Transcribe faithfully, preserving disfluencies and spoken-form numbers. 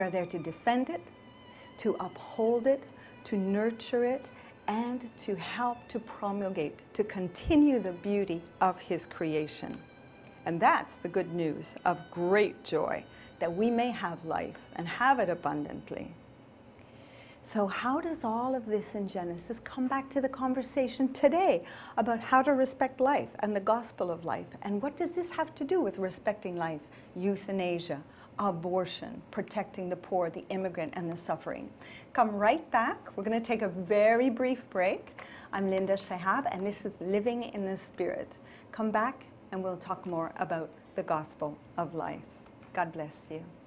We are there to defend it, to uphold it, to nurture it, and to help to promulgate, to continue the beauty of His creation. And that's the good news of great joy, that we may have life and have it abundantly. So how does all of this in Genesis come back to the conversation today about how to respect life and the gospel of life? And what does this have to do with respecting life, euthanasia, abortion, protecting the poor, the immigrant, and the suffering? Come right back. We're going to take a very brief break. I'm Linda Shahab, and this is Living in the Spirit. Come back and we'll talk more about the gospel of life. God bless you.